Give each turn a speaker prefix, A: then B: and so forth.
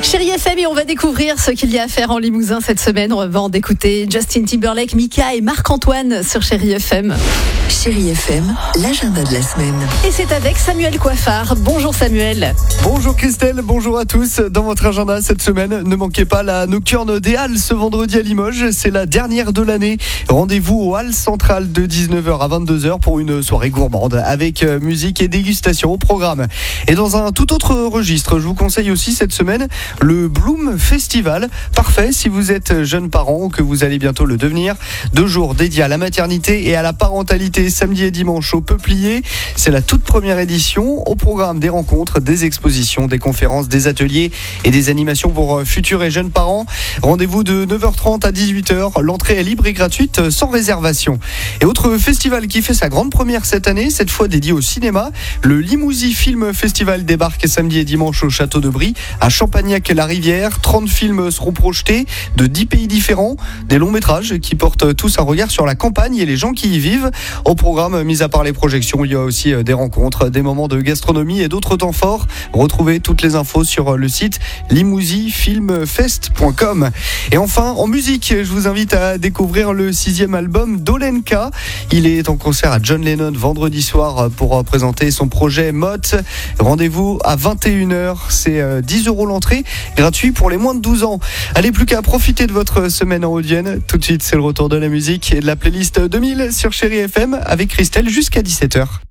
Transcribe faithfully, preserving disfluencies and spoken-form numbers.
A: Chérie F M, et on va découvrir ce qu'il y a à faire en Limousin cette semaine. On va en écouter Justin Timberlake, Mika et Marc-Antoine sur Chérie F M.
B: Chérie F M, l'agenda de la semaine.
A: Et c'est avec Samuel Coiffard. Bonjour Samuel.
C: Bonjour Christelle, bonjour à tous. Dans votre agenda cette semaine, ne manquez pas la nocturne des Halles ce vendredi à Limoges. C'est la dernière de l'année. Rendez-vous aux Halles centrales de dix-neuf heures à vingt-deux heures pour une soirée gourmande avec musique et dégustation au programme. Et dans un tout autre registre, je vous conseille aussi cette semaine le Bloom Festival. Parfait si vous êtes jeune parent ou que vous allez bientôt le devenir. Deux jours dédiés à la maternité et à la parentalité, samedi et dimanche au Peuplier. C'est la toute première édition. Au programme des rencontres, des expositions, des conférences, des ateliers et des animations pour futurs et jeunes parents. Rendez-vous de neuf heures trente à dix-huit heures. L'entrée est libre et gratuite sans réservation. Et autre festival qui fait sa grande première cette année, cette fois dédié au cinéma, le Limousin Film Festival débarque samedi et dimanche au Château de Brie à Champagnac-la-Rivière. trente films seront projetés de dix pays différents, des longs métrages qui portent tous un regard sur la campagne et les gens qui y vivent. Au programme, mis à part les projections, il y a aussi des rencontres, des moments de gastronomie et d'autres temps forts. Retrouvez toutes les infos sur le site limousin film fest point com. Et enfin, en musique, je vous invite à découvrir le sixième album d'Olenka. Il est en concert à John Lennon vendredi soir pour présenter son projet Mott. Rendez-vous à vingt et une heures. C'est dix euros l'entrée, gratuit pour les moins de douze ans. Allez, plus qu'à profiter de votre semaine en Haute-Vienne. Tout de suite, c'est le retour de la musique et de la playlist deux mille sur Chérie F M avec Christelle jusqu'à dix-sept heures.